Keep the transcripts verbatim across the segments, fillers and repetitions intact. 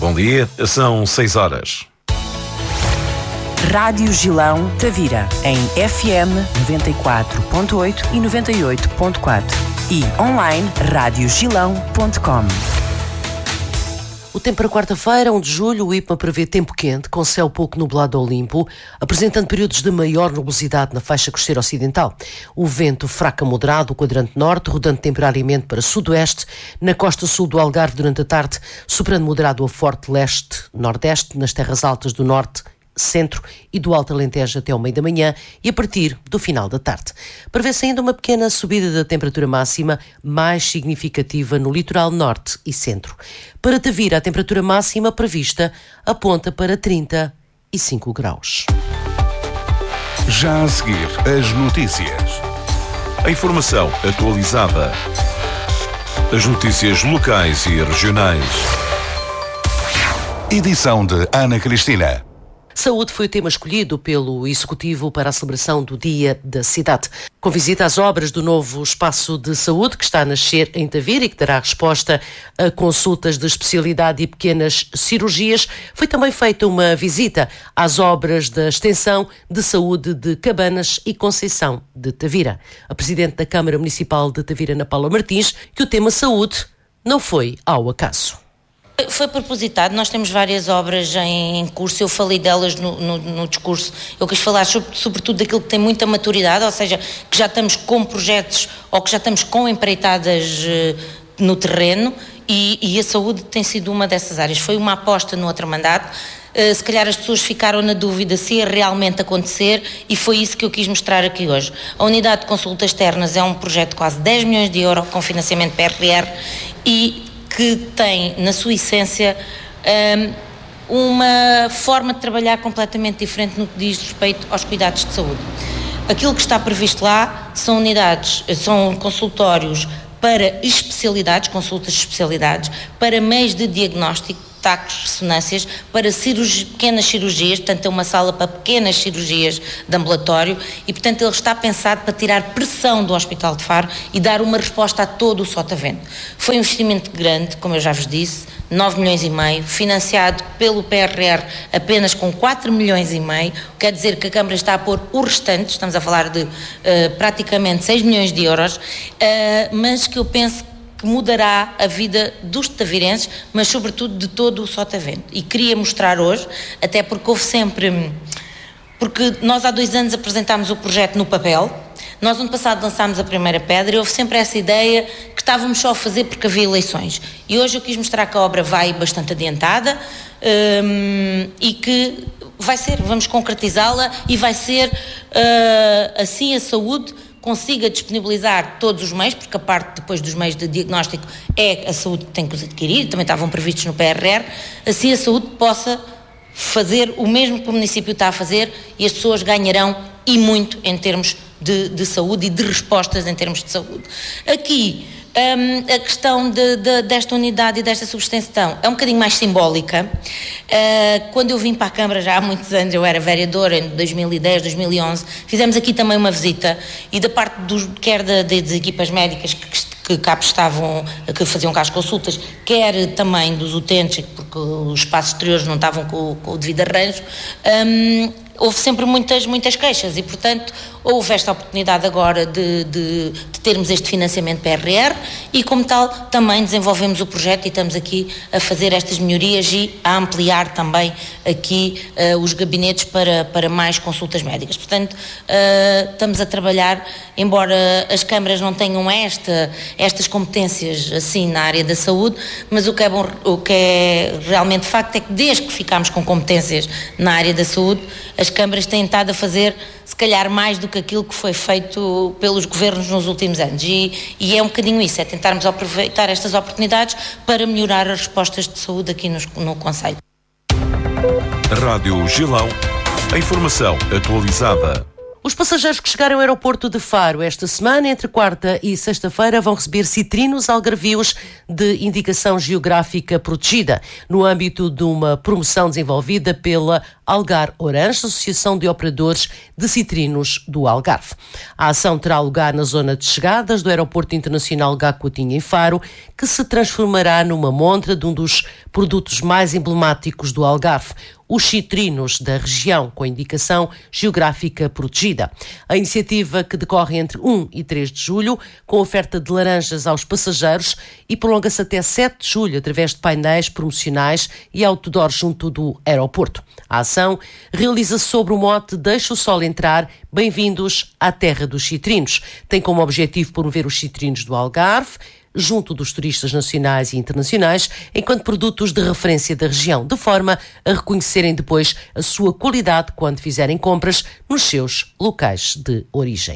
Bom dia, são seis horas. Rádio Gilão Tavira, em F M noventa e quatro ponto oito e noventa e oito ponto quatro e online rádio gilão ponto com. O tempo para quarta-feira, um de julho, o IPMA prevê tempo quente, com céu pouco nublado ao limpo, apresentando períodos de maior nubosidade na faixa costeira ocidental. O vento fraco a moderado, o quadrante norte, rodando temporariamente para sudoeste, na costa sul do Algarve durante a tarde, soprando moderado a forte leste-nordeste, nas terras altas do norte, centro e do Alto Alentejo até ao meio da manhã e a partir do final da tarde. Prevê-se ainda uma pequena subida da temperatura máxima, mais significativa no litoral norte e centro. Para Tavira, a temperatura máxima prevista aponta para trinta e cinco graus. Já a seguir, as notícias. A informação atualizada. As notícias locais e regionais. Edição de Ana Cristina. Saúde foi o tema escolhido pelo Executivo para a celebração do Dia da Cidade. Com visita às obras do novo espaço de saúde que está a nascer em Tavira e que dará resposta a consultas de especialidade e pequenas cirurgias, foi também feita uma visita às obras da extensão de saúde de Cabanas e Conceição de Tavira. A Presidente da Câmara Municipal de Tavira, Ana Paula Martins, que o tema saúde não foi ao acaso. Foi propositado, nós temos várias obras em curso, eu falei delas no, no, no discurso, eu quis falar sobre, sobretudo daquilo que tem muita maturidade, ou seja, que já estamos com projetos ou que já estamos com empreitadas uh, no terreno e, e a saúde tem sido uma dessas áreas. Foi uma aposta no outro mandato, uh, se calhar as pessoas ficaram na dúvida se ia realmente acontecer e foi isso que eu quis mostrar aqui hoje. A unidade de consultas externas é um projeto de quase dez milhões de euros com financiamento P R R e que tem, na sua essência, uma forma de trabalhar completamente diferente no que diz respeito aos cuidados de saúde. Aquilo que está previsto lá são unidades, são consultórios para especialidades, consultas de especialidades, para meios de diagnóstico, taques, ressonâncias, para cirurgi- pequenas cirurgias, portanto é uma sala para pequenas cirurgias de ambulatório e, portanto, ele está pensado para tirar pressão do Hospital de Faro e dar uma resposta a todo o Sotavento. Foi um investimento grande, como eu já vos disse, nove milhões e meio, financiado pelo P R R apenas com quatro milhões e meio, quer dizer que a Câmara está a pôr o restante, estamos a falar de uh, praticamente seis milhões de euros, uh, mas que eu penso que mudará a vida dos tavirenses, mas sobretudo de todo o Sotavento. E queria mostrar hoje, até porque houve sempre... Porque nós há dois anos apresentámos o projeto no papel, nós ano passado lançámos a primeira pedra e houve sempre essa ideia que estávamos só a fazer porque havia eleições. E hoje eu quis mostrar que a obra vai bastante adiantada hum, e que vai ser, vamos concretizá-la e vai ser uh, assim a saúde consiga disponibilizar todos os meios, porque a parte depois dos meios de diagnóstico é a saúde que tem que os adquirir, também estavam previstos no P R R, assim a saúde possa fazer o mesmo que o município está a fazer e as pessoas ganharão e muito em termos de, de saúde e de respostas em termos de saúde. Aqui, um, a questão de, de, desta unidade e desta subextensão é um bocadinho mais simbólica. Uh, quando eu vim para a Câmara já há muitos anos, eu era vereadora em dois mil e dez, dois mil e onze, fizemos aqui também uma visita e da parte dos, quer de, de, de equipas médicas que, que cá estavam, que faziam cá as consultas, quer também dos utentes, porque os espaços exteriores não estavam com, com o devido arranjo, um, houve sempre muitas, muitas queixas e, portanto, houve esta oportunidade agora de, de, de termos este financiamento P R R e, como tal, também desenvolvemos o projeto e estamos aqui a fazer estas melhorias e a ampliar também aqui uh, os gabinetes para, para mais consultas médicas. Portanto, uh, estamos a trabalhar, embora as câmaras não tenham esta, estas competências assim na área da saúde, mas o que é, bom, o que é realmente facto é que desde que ficámos com competências na área da saúde, as câmaras têm estado a fazer, se calhar, mais do que aquilo que foi feito pelos governos nos últimos anos. E, e é um bocadinho isso, é tentarmos aproveitar estas oportunidades para melhorar as respostas de saúde aqui no, no concelho. Rádio Gilão, a informação atualizada. Os passageiros que chegaram ao aeroporto de Faro esta semana, entre quarta e sexta-feira, vão receber citrinos algarvios de indicação geográfica protegida, no âmbito de uma promoção desenvolvida pela Algar Orange, Associação de Operadores de Citrinos do Algarve. A ação terá lugar na zona de chegadas do Aeroporto Internacional Gá Coutinho, em Faro, que se transformará numa montra de um dos produtos mais emblemáticos do Algarve, os citrinos da região, com indicação geográfica protegida. A iniciativa, que decorre entre um e três de julho, com oferta de laranjas aos passageiros, e prolonga-se até sete de julho através de painéis promocionais e outdoors junto do aeroporto. A ação realiza-se sobre o mote "Deixa o sol entrar, bem-vindos à terra dos citrinos". Tem como objetivo promover os citrinos do Algarve junto dos turistas nacionais e internacionais, enquanto produtos de referência da região, de forma a reconhecerem depois a sua qualidade quando fizerem compras nos seus locais de origem.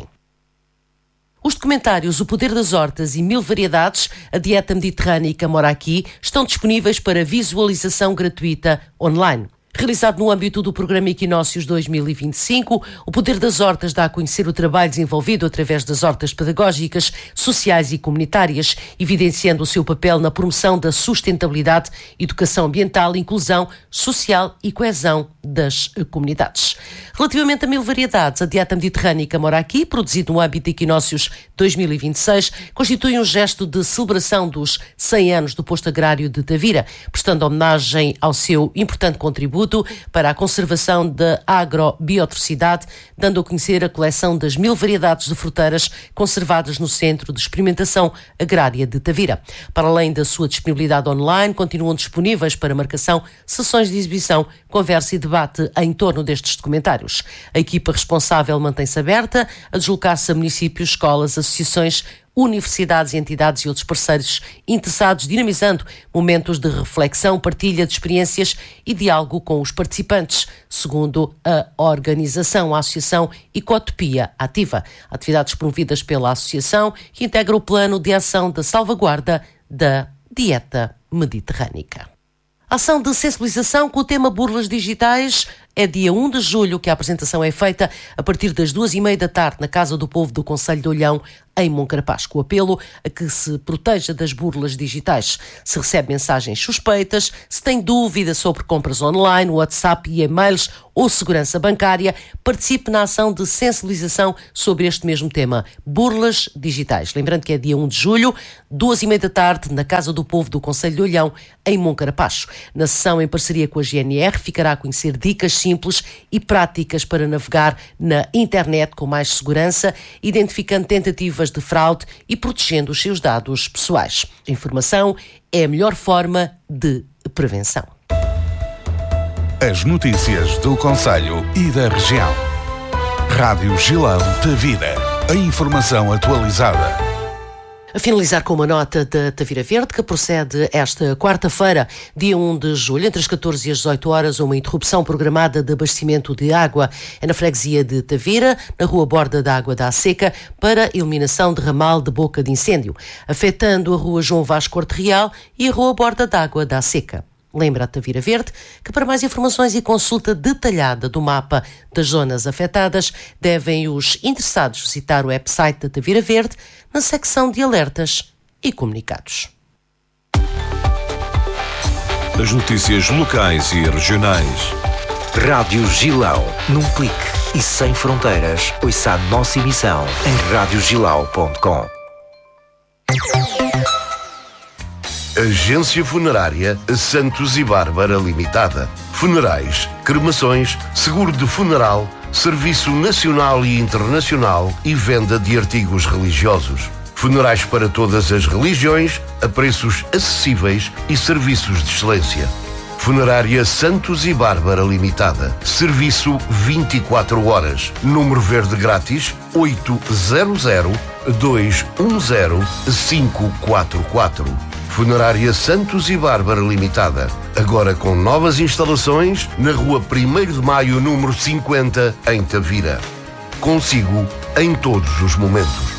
Os documentários O Poder das Hortas e Mil Variedades, a dieta mediterrânica mora aqui, estão disponíveis para visualização gratuita online. Realizado no âmbito do programa Equinócios dois mil e vinte e cinco, O Poder das Hortas dá a conhecer o trabalho desenvolvido através das hortas pedagógicas, sociais e comunitárias, evidenciando o seu papel na promoção da sustentabilidade, educação ambiental, inclusão social e coesão das comunidades. Relativamente a Mil Variedades, a dieta mediterrânica mora aqui, produzido no âmbito de Equinócios dois mil e vinte e seis, constitui um gesto de celebração dos cem anos do posto agrário de Tavira, prestando homenagem ao seu importante contributo para a conservação da agrobiodiversidade, dando a conhecer a coleção das mil variedades de fruteiras conservadas no Centro de Experimentação Agrária de Tavira. Para além da sua disponibilidade online, continuam disponíveis para marcação sessões de exibição, conversa e debate em torno destes documentários. A equipa responsável mantém-se aberta a deslocar-se a municípios, escolas, associações, universidades, entidades e outros parceiros interessados, dinamizando momentos de reflexão, partilha de experiências e diálogo com os participantes, segundo a organização, a Associação Ecotopia Ativa. Atividades promovidas pela Associação, que integra o Plano de Ação de Salvaguarda da Dieta Mediterrânica. A ação de sensibilização com o tema burlas digitais é dia um de julho que a apresentação é feita a partir das duas e meia da tarde na Casa do Povo do Concelho de Olhão, em Moncarapaz, com o apelo a que se proteja das burlas digitais. Se recebe mensagens suspeitas, se tem dúvida sobre compras online, WhatsApp e e-mails ou segurança bancária, participe na ação de sensibilização sobre este mesmo tema, burlas digitais. Lembrando que é dia um de julho, duas e meia da tarde, na Casa do Povo do Concelho de Olhão, em Moncarapaz. Na sessão, em parceria com a G N R, ficará a conhecer dicas simples e práticas para navegar na internet com mais segurança, identificando tentativas de fraude e protegendo os seus dados pessoais. A informação é a melhor forma de prevenção. As notícias do Concelho e da região. Rádio Gilão Tavira. A informação atualizada. A finalizar com uma nota da Tavira Verde, que procede esta quarta-feira, dia um de julho, entre as catorze e as dezoito horas, uma interrupção programada de abastecimento de água. É na freguesia de Tavira, na rua Borda da Água da Seca, para eliminação de ramal de boca de incêndio, afetando a rua João Vasco Corte Real e a rua Borda da Água da Seca. Lembra a Tavira Verde que, para mais informações e consulta detalhada do mapa das zonas afetadas, devem os interessados visitar o website da Tavira Verde na secção de alertas e comunicados. As notícias locais e regionais. Rádio Gilão, num clique e sem fronteiras. Ouça a nossa emissão em rádio gilau ponto com. Agência Funerária Santos e Bárbara Limitada. Funerais, cremações, seguro de funeral, serviço nacional e internacional e venda de artigos religiosos. Funerais para todas as religiões, a preços acessíveis e serviços de excelência. Funerária Santos e Bárbara Limitada. Serviço vinte e quatro horas. Número verde grátis oito zero zero, dois um zero, cinco quatro quatro. Funerária Santos e Bárbara Limitada. Agora com novas instalações na rua primeiro de maio, número cinquenta, em Tavira. Consigo em todos os momentos.